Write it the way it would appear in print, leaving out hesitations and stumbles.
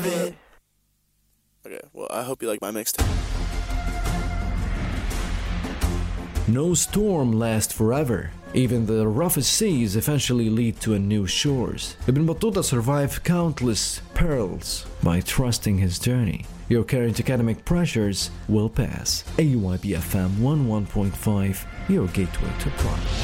of it. Okay, well, I hope you like my mixtape. No storm lasts forever. Even the roughest seas eventually lead to new shores. Ibn Battuta survived countless perils by trusting his journey. Your current academic pressures will pass. AYB FM 11.5, your gateway to pride.